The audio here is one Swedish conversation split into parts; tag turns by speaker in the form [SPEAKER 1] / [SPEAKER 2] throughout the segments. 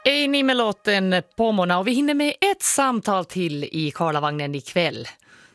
[SPEAKER 1] Är ni med låten Pomona och vi hinner med ett samtal till i Karlavagnen ikväll.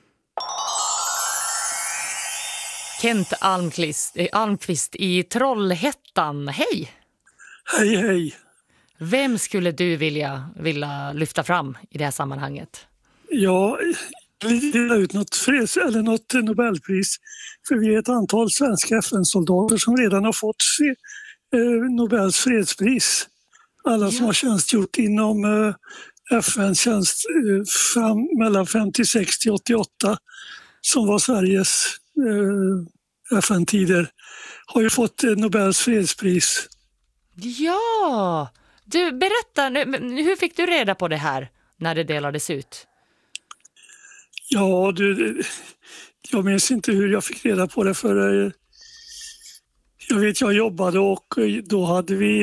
[SPEAKER 1] Kent Almqvist i Trollhättan. Hej!
[SPEAKER 2] Hej, hej.
[SPEAKER 1] Vem skulle du vilja lyfta fram i det här sammanhanget?
[SPEAKER 2] Jag vill dela ut något Nobelpris, för vi är ett antal svenska FN-soldater som redan har fått Nobels fredspris. Alla som har tjänstgjort inom FN-tjänst mellan 56 till 88, som var Sveriges FN-tider, har ju fått Nobels fredspris.
[SPEAKER 1] Ja! Du, berätta, hur fick du reda på det här när det delades ut?
[SPEAKER 2] Ja, jag minns inte hur jag fick reda på det, för jag jobbade och då hade vi...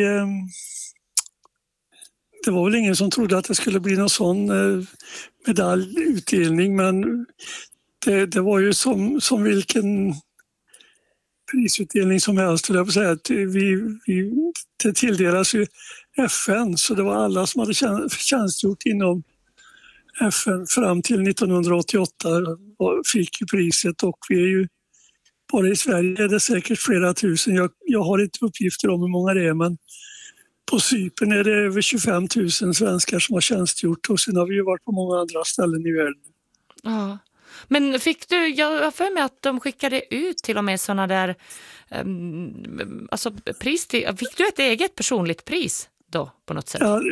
[SPEAKER 2] Det var väl ingen som trodde att det skulle bli någon sån medaljutdelning, men det var ju som vilken prisutdelning som helst. Jag vill säga att det tilldelas ju FN, så det var alla som hade tjänstgjort inom FN fram till 1988 fick ju priset, och vi är ju bara i Sverige är det säkert flera tusen. Jag har inte uppgifter om hur många det är, men på Cypern är det över 25 000 svenskar som har tjänstgjort, och sen har vi ju varit på många andra ställen i världen.
[SPEAKER 1] Ja. Men jag har för mig att de skickade ut till och med sådana där pris till, fick du ett eget personligt pris då på något sätt?
[SPEAKER 2] Ja,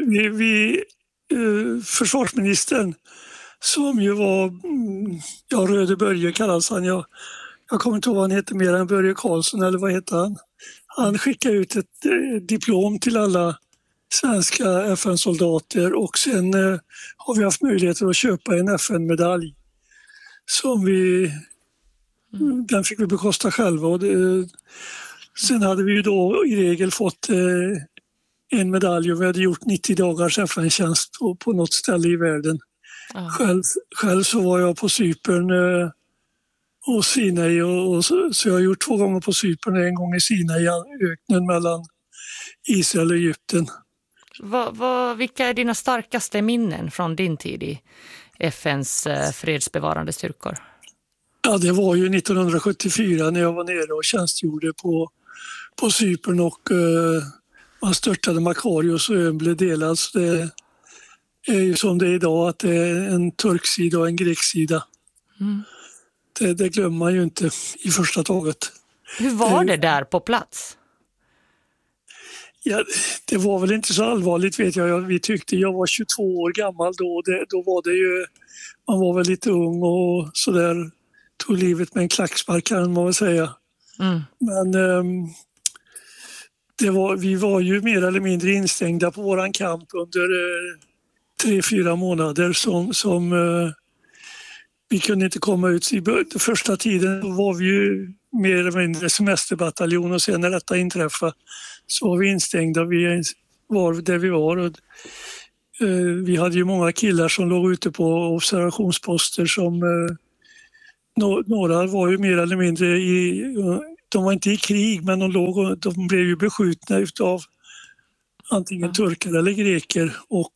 [SPEAKER 2] försvarsministern, som ju var Röde Börje kallas han. Jag kommer inte ihåg vad han heter mer än Börje Karlsson, eller vad heter han? Han skickade ut ett diplom till alla svenska FN-soldater, och sen har vi haft möjligheter att köpa en FN-medalj som den fick vi bekosta själva. Och sen hade vi ju då i regel fått en medalj, och vi hade gjort 90 dagars FN-tjänst på något ställe i världen. Själv så var jag på Cypern och Sinai, så jag har gjort 2 gånger på Cypern, en gång i Sinai, öknen mellan Israel och Egypten.
[SPEAKER 1] Vilka är dina starkaste minnen från din tid i FNs fredsbevarande styrkor?
[SPEAKER 2] Ja, det var ju 1974 när jag var nere och tjänstgjorde på Cypern, och man störtade Makarios och ön blev delad. Så det är ju som det är idag, att det är en turksida och en greksida. Det glömmer man ju inte i första taget.
[SPEAKER 1] Hur var det där på plats?
[SPEAKER 2] Ja, det var väl inte så allvarligt, vet jag. Vi tyckte, jag var 22 år gammal då var det ju, man var väl lite ung och sådär, tog livet med en klackspark kan man väl säga. Men vi var ju mer eller mindre instängda på våran kamp under 3-4 månader som vi kunde inte komma ut. I första tiden var vi ju mer eller mindre semesterbataljon, och sen när detta inträffade så var vi instängda. Vi var där vi var, och vi hade ju många killar som låg ute på observationsposter som några var ju mer eller mindre de var inte i krig, men de blev ju beskjutna utav antingen turkar eller greker, och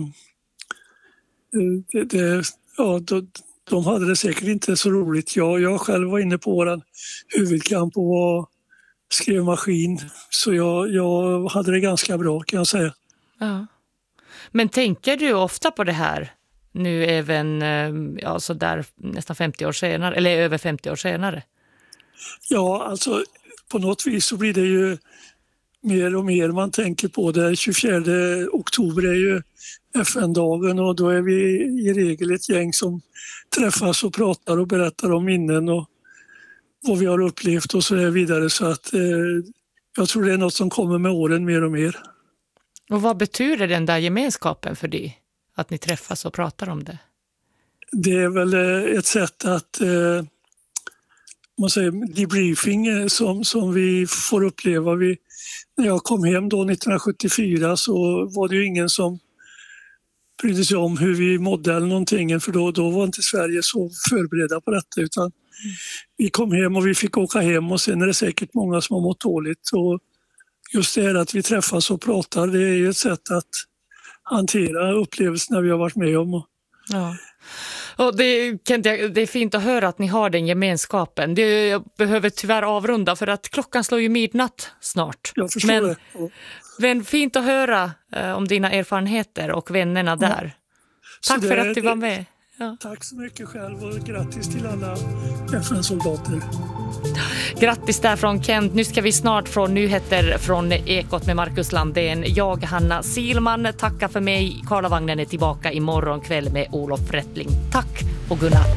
[SPEAKER 2] de hade det säkert inte så roligt. Jag själv var inne på våran huvudkamp och skrev maskin, så jag hade det ganska bra, kan jag säga.
[SPEAKER 1] Ja. Men tänker du ofta på det här nu, även så där nästan 50 år senare, eller över 50 år senare?
[SPEAKER 2] Ja, alltså på något vis så blir det ju mer och mer man tänker på det. 24 oktober är ju FN-dagen, och då är vi i regel ett gäng som träffas och pratar och berättar om minnen och vad vi har upplevt och så vidare. Så att jag tror det är något som kommer med åren mer och mer.
[SPEAKER 1] Och vad betyder den där gemenskapen för dig? Att ni träffas och pratar om det? Det
[SPEAKER 2] är väl ett sätt att man säger, debriefing som vi får uppleva. När jag kom hem då 1974 så var det ju ingen som brydde sig om hur vi mådde eller någonting, för då var inte Sverige så förberedda på detta, utan vi kom hem och vi fick åka hem, och sen är det säkert många som har mått dåligt. Och just det här att vi träffas och pratar, det är ju ett sätt att hantera upplevelserna vi har varit med om.
[SPEAKER 1] Ja. Och det är fint att höra att ni har den gemenskapen. Jag behöver tyvärr avrunda för att klockan slår ju midnatt snart.
[SPEAKER 2] Jag förstår det.
[SPEAKER 1] Men fint att höra om dina erfarenheter och vännerna där. Tack för att du var med. Ja.
[SPEAKER 2] Tack så mycket själv och grattis till alla FN-soldater.
[SPEAKER 1] Grattis där från Kent. Nu ska vi snart få nyheter från Ekot med Marcus Landén. Jag, Hanna Silman, tackar för mig. Karlavagnen är tillbaka imorgon kväll med Olof Rättling. Tack och godnatt.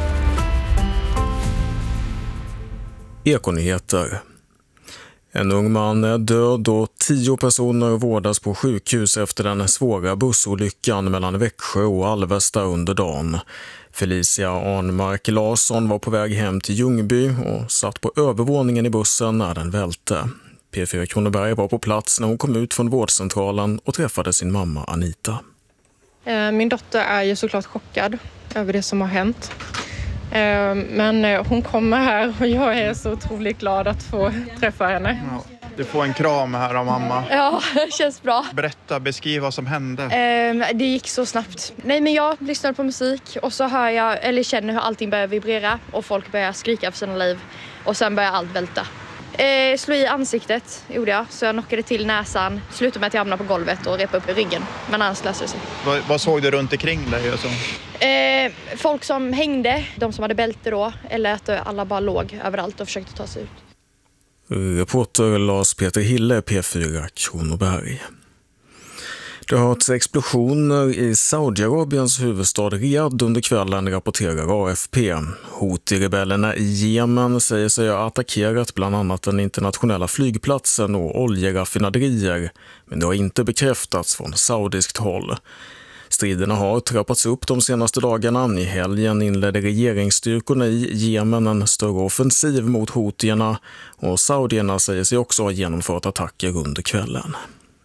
[SPEAKER 3] Ekonyheter. En ung man är död och 10 personer vårdas på sjukhus efter den svåra bussolyckan mellan Växjö och Alvesta under dagen. Felicia Arnmark Larsson var på väg hem till Ljungby och satt på övervåningen i bussen när den välte. P4 Kronoberg var på plats när hon kom ut från vårdcentralen och träffade sin mamma Anita.
[SPEAKER 4] Min dotter är ju såklart chockad över det som har hänt. Men hon kommer här och jag är så otroligt glad att få träffa henne.
[SPEAKER 5] Ja, du får en kram här av mamma.
[SPEAKER 4] Ja, det känns bra.
[SPEAKER 5] Beskriv vad som hände.
[SPEAKER 4] Det gick så snabbt. Nej, men jag lyssnade på musik och så hör jag, eller känner hur allting börjar vibrera och folk börjar skrika för sina liv och sen börjar allt välta. Slå i ansiktet gjorde jag, så jag knockade till näsan, slutade med att jag hamnade på golvet och repade upp i ryggen. Men annars löste det sig.
[SPEAKER 5] Vad såg du runt omkring dig? Alltså?
[SPEAKER 4] Folk som hängde, de som hade bälte då, eller att alla bara låg överallt och försökte ta sig ut.
[SPEAKER 3] Reporter Lars Peter Hille, P4 Kronoberg. Det har hörts explosioner i Saudiarabiens huvudstad Riyadh under kvällen, rapporterar AFP. Houthi-rebellerna i Jemen säger sig ha attackerat bland annat den internationella flygplatsen och oljeraffinaderier, men det har inte bekräftats från saudiskt håll. Striderna har trappats upp de senaste dagarna. I helgen inledde regeringsstyrkorna i Jemen en större offensiv mot houtierna och saudierna säger sig också ha genomfört attacker under kvällen.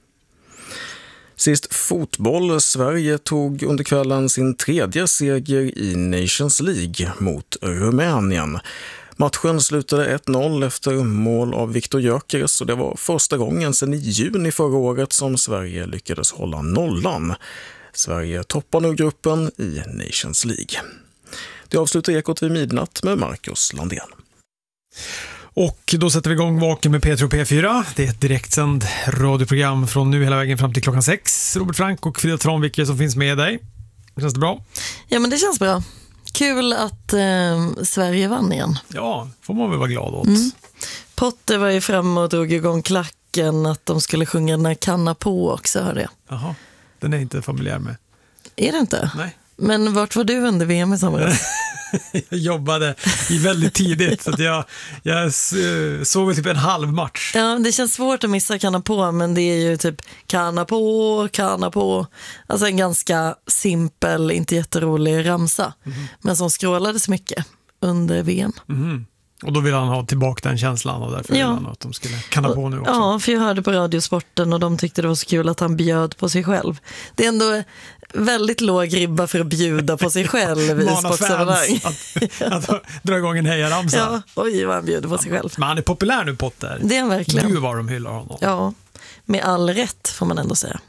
[SPEAKER 3] Sist fotboll. Sverige tog under kvällen sin 3:e seger i Nations League mot Rumänien. Matchen slutade 1-0 efter mål av Viktor Gyökeres och det var första gången sedan i juni förra året som Sverige lyckades hålla nollan. Sverige toppar nu gruppen i Nations League. Det avslutar Ekot vid midnatt med Marcus Landén.
[SPEAKER 6] Och då sätter vi igång Vaken med P3 och P4. Det är ett direktsänd radioprogram från nu hela vägen fram till klockan 6. Robert Frank och Frida Tranvicke som finns med dig. Känns det bra?
[SPEAKER 7] Ja, men det känns bra. Kul att Sverige vann igen.
[SPEAKER 6] Ja, får man väl vara glad åt.
[SPEAKER 7] Potter var ju framme och drog igång klacken att de skulle sjunga den här Kanna på också, hörde jag.
[SPEAKER 6] Jaha, den är inte familjär med.
[SPEAKER 7] Är det inte?
[SPEAKER 6] Nej.
[SPEAKER 7] Men vart var du under VM i somras?
[SPEAKER 6] Jag jobbade väldigt tidigt så att jag såg väl typ en halv match.
[SPEAKER 7] Ja, det känns svårt att missa Kanna på, men det är ju typ Kanna på. Alltså en ganska simpel, inte jätterolig ramsa. Men som skrålades mycket under VM.
[SPEAKER 6] Och då vill han ha tillbaka den känslan och därför vill han att de skulle kanna på nu också.
[SPEAKER 7] Ja, för jag hörde på Radiosporten och de tyckte det var så kul att han bjöd på sig själv. Det är ändå väldigt låg ribba för att bjuda på sig själv i sportsammanhang.
[SPEAKER 6] Att dra igång en hejaramsa.
[SPEAKER 7] Ja, oj vad han bjuder på sig själv.
[SPEAKER 6] Men han är populär nu, Potter.
[SPEAKER 7] Det är han verkligen.
[SPEAKER 6] Gud vad de hyllar honom.
[SPEAKER 7] Ja, med all rätt får man ändå säga.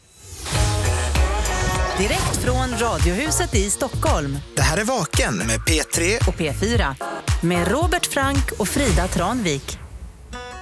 [SPEAKER 8] Direkt från Radiohuset i Stockholm.
[SPEAKER 9] Det här är Vaken med P3
[SPEAKER 8] och P4. Med Robert Frank och Frida Tranvik.